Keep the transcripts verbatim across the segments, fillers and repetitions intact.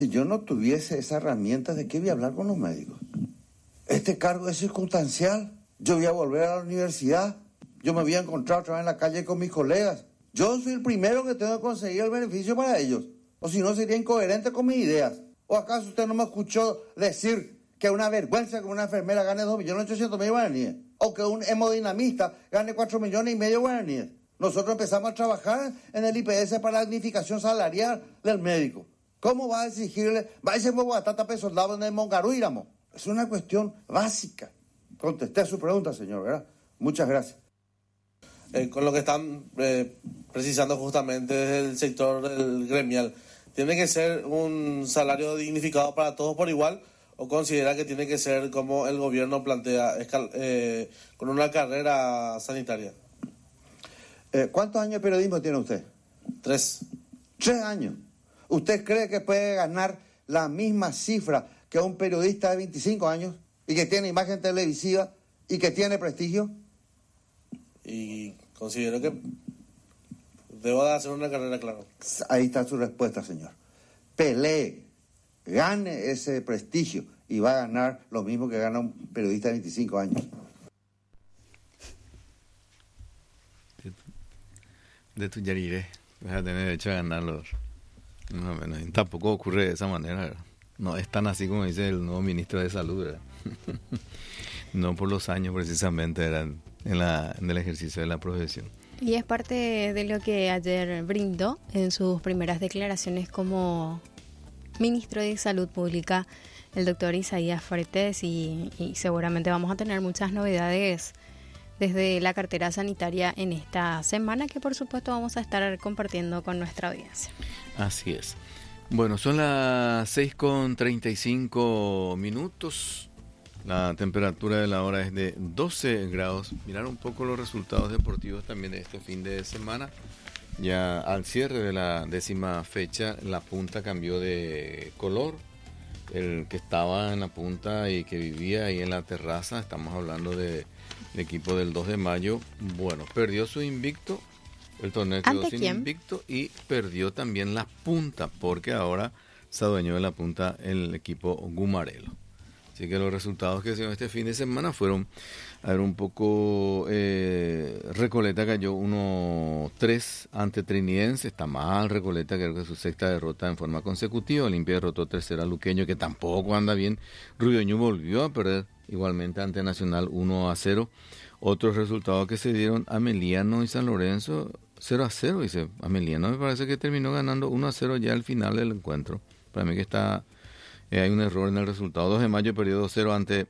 Si yo no tuviese esa herramienta, ¿de qué voy a hablar con los médicos? Este cargo es circunstancial. Yo voy a volver a la universidad. Yo me voy a encontrar otra vez en la calle con mis colegas. Yo soy el primero que tengo que conseguir el beneficio para ellos. O si no, sería incoherente con mis ideas. ¿O acaso usted no me escuchó decir que es una vergüenza que una enfermera gane dos millones ochocientos mil guaraníes? O que un hemodinamista gane cuatro millones y medio guaraníes. Nosotros empezamos a trabajar en el I P S para la dignificación salarial del médico. ¿Cómo va a exigirle? Va a decir Bogotá pe soldado en el Mongaruíramo. Es una cuestión básica. Contesté a su pregunta, señor, ¿verdad? Muchas gracias. Eh, con lo que están eh, precisando justamente desde el sector del gremial, ¿tiene que ser un salario dignificado para todos por igual o considera que tiene que ser como el gobierno plantea, escal- eh, con una carrera sanitaria? Eh, ¿Cuántos años de periodismo tiene usted? Tres. Tres años. ¿Usted cree que puede ganar la misma cifra que un periodista de veinticinco años y que tiene imagen televisiva y que tiene prestigio? Y considero que debo de hacer una carrera, claro. Ahí está su respuesta, señor. Pelee, gane ese prestigio y va a ganar lo mismo que gana un periodista de veinticinco años. De tu yariré, vas a tener derecho a ganarlo. No, bueno, tampoco ocurre de esa manera, ¿verdad? No es tan así como dice el nuevo ministro de Salud, ¿verdad? No por los años precisamente, eran en, la, en el ejercicio de la profesión. Y es parte de lo que ayer brindó en sus primeras declaraciones como ministro de Salud Pública, el doctor Isaías Freites, y, y seguramente vamos a tener muchas novedades desde la cartera sanitaria en esta semana, que por supuesto vamos a estar compartiendo con nuestra audiencia. Así es. Bueno, son las seis con treinta y cinco minutos. La temperatura de la hora es de doce grados. Mirar un poco los resultados deportivos también de este fin de semana. Ya al cierre de la décima fecha, la punta cambió de color. El que estaba en la punta y que vivía ahí en la terraza, estamos hablando de el equipo del dos de mayo, bueno, perdió su invicto, el torneo quedó sin quién? invicto y perdió también la punta, porque ahora se adueñó de la punta el equipo Gumarelo. Así que los resultados que se dieron este fin de semana fueron, a ver, un poco, eh, Recoleta cayó uno tres ante Trinidense, está mal Recoleta, creo que es su sexta derrota en forma consecutiva. Olimpia derrotó tercera a Luqueño, que tampoco anda bien. Ruidoño volvió a perder igualmente ante Nacional uno a cero. Otros resultados que se dieron, Ameliano y San Lorenzo cero a cero, dice Ameliano, me parece que terminó ganando uno a cero ya al final del encuentro. Para mí que está... Eh, hay un error en el resultado. dos de mayo perdió dos cero ante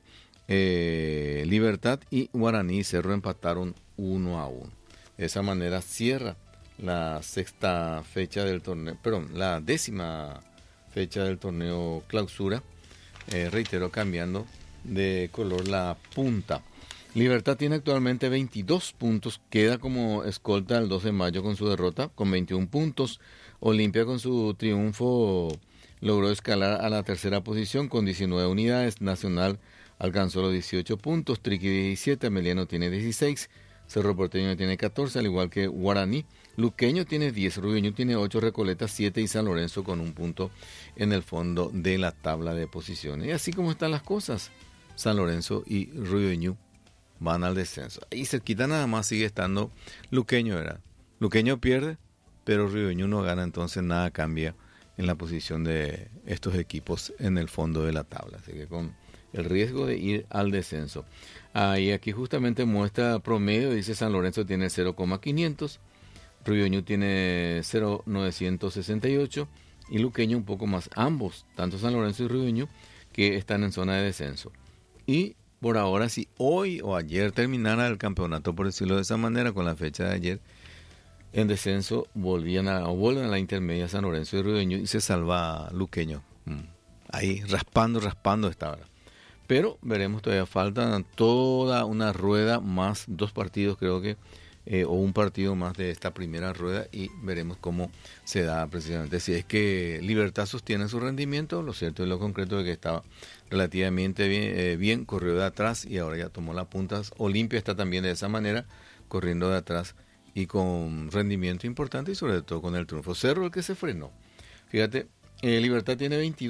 eh, Libertad y Guaraní y Cerro empataron uno a uno. De esa manera cierra la sexta fecha del torneo, perdón, la décima fecha del torneo clausura. Eh, reitero, cambiando de color la punta. Libertad tiene actualmente veintidós puntos, queda como escolta el dos de mayo con su derrota, con veintiún puntos. Olimpia con su triunfo logró escalar a la tercera posición con diecinueve unidades. Nacional alcanzó los dieciocho puntos, Triqui diecisiete, Ameliano tiene dieciséis, Cerro Porteño tiene catorce, al igual que Guaraní. Luqueño tiene diez, Ruidoño tiene ocho, Recoleta siete y San Lorenzo con un punto en el fondo de la tabla de posiciones. Y así como están las cosas, San Lorenzo y Ruidoño van al descenso. Ahí cerquita nada más sigue estando Luqueño, ¿verdad? Luqueño pierde, pero Ruidoño no gana, entonces nada cambia en la posición de estos equipos en el fondo de la tabla, así que con el riesgo de ir al descenso. Ah, y aquí justamente muestra promedio, dice San Lorenzo tiene cero coma quinientos, Ruidoño tiene cero coma novecientos sesenta y ocho y Luqueño un poco más, ambos, tanto San Lorenzo y Ruidoño, que están en zona de descenso. Y por ahora, si hoy o ayer terminara el campeonato, por decirlo de esa manera, con la fecha de ayer, en descenso volvían a, o vuelven a la intermedia San Lorenzo y Ruidoño y se salva Luqueño. Mm. Ahí raspando, raspando esta hora. Pero veremos, todavía falta toda una rueda más, dos partidos creo que, eh, o un partido más de esta primera rueda y veremos cómo se da precisamente. Si es que Libertad sostiene su rendimiento, lo cierto y lo concreto es que estaba relativamente bien, eh, bien, corrió de atrás y ahora ya tomó las puntas. Olimpia está también de esa manera, corriendo de atrás y con rendimiento importante y sobre todo con el triunfo. Cerro el que se frenó. Fíjate, eh, Libertad tiene veintidós.